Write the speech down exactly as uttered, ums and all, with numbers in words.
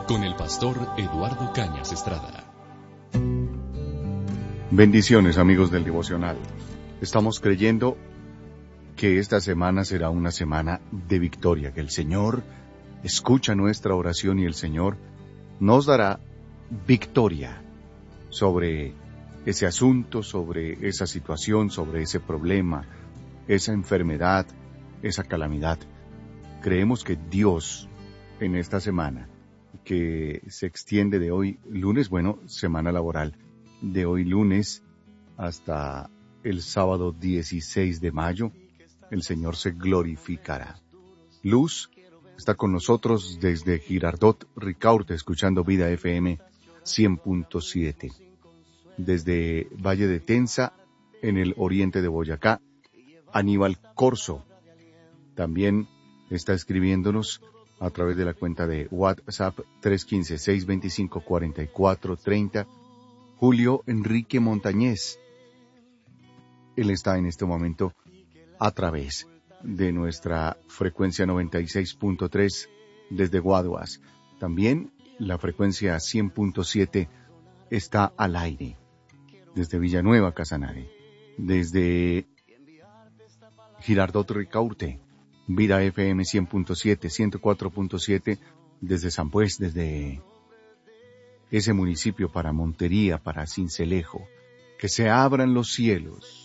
con el pastor Eduardo Cañas Estrada. Bendiciones, amigos del devocional. Estamos creyendo que esta semana será una semana de victoria, que el Señor escucha nuestra oración y el Señor nos dará victoria sobre ese asunto, sobre esa situación, sobre ese problema, esa enfermedad, esa calamidad. Creemos que Dios en esta semana, que se extiende de hoy lunes, bueno, semana laboral, de hoy lunes hasta el sábado dieciséis de mayo, el Señor se glorificará. Luz está con nosotros desde Girardot, Ricaurte, escuchando Vida F M cien punto siete. Desde Valle de Tensa, en el oriente de Boyacá, Aníbal Corso también está escribiéndonos a través de la cuenta de WhatsApp tres uno cinco, seis dos cinco, cuatro cuatro tres cero. Julio Enrique Montañez, él está en este momento a través de nuestra frecuencia noventa y seis punto tres desde Guaduas. También la frecuencia cien punto siete está al aire desde Villanueva, Casanare. Desde Girardot, Ricaurte, Vida F M cien punto siete, ciento cuatro punto siete, desde San Pues, desde ese municipio para Montería, para Sincelejo. Que se abran los cielos